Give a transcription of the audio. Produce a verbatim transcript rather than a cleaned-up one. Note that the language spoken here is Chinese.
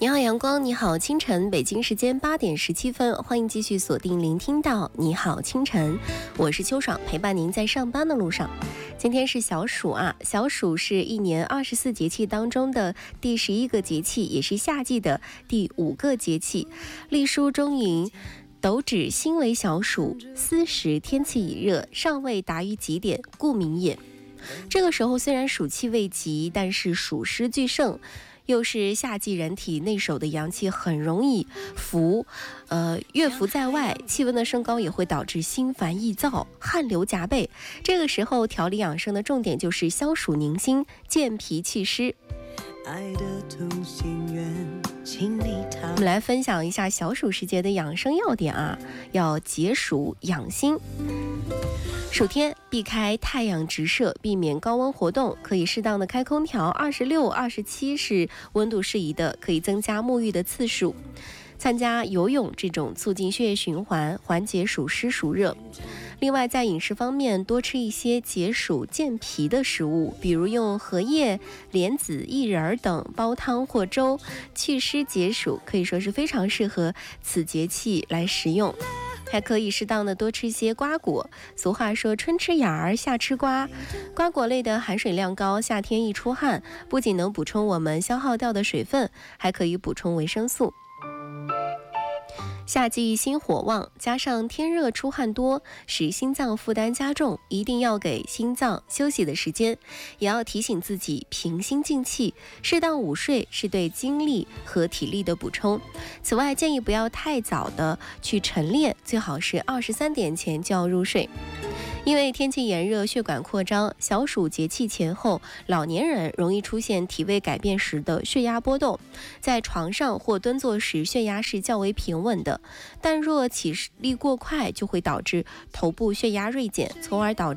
你好阳光，你好清晨，北京时间八点十七分，欢迎继续锁定聆听到你好清晨，我是秋爽，陪伴您在上班的路上。今天是小暑啊，小暑是一年二十四节气当中的第十一个节气，也是夏季的第五个节气。历书中云：斗指心为小暑，斯时天气已热，尚未达于极点，故名也。这个时候虽然暑气未及，但是暑湿俱盛，又是夏季人体内守的阳气很容易浮，呃，越浮在外，气温的升高也会导致心烦易躁、汗流浃背。这个时候调理养生的重点就是消暑宁心、健脾祛湿。爱的同心圆，请你我们来分享一下小暑时节的养生要点啊，要解暑养心。暑天避开太阳直射，避免高温活动，可以适当的开空调，二十六、二十七是温度适宜的，可以增加沐浴的次数。参加游泳这种促进血液循环，缓解暑湿暑热。另外在饮食方面，多吃一些解暑健脾的食物，比如用荷叶、莲子、薏仁等煲汤或粥，祛湿解暑，可以说是非常适合此节气来食用。还可以适当的多吃一些瓜果，俗话说春吃芽儿夏吃瓜，瓜果类的含水量高，夏天易出汗，不仅能补充我们消耗掉的水分，还可以补充维生素。夏季心火旺，加上天热出汗多，使心脏负担加重，一定要给心脏休息的时间，也要提醒自己平心静气，适当午睡是对精力和体力的补充。此外，建议不要太早的去晨练，最好是二十三点前就要入睡。因为天气炎热，血管扩张，小暑节气前后，老年人容易出现体位改变时的血压波动，在床上或蹲坐时血压是较为平稳的，但若起力过快，就会导致头部血压锐减，从而导